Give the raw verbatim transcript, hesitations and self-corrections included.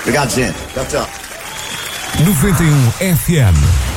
Obrigado, gente. Tchau, tchau. noventa e um F M.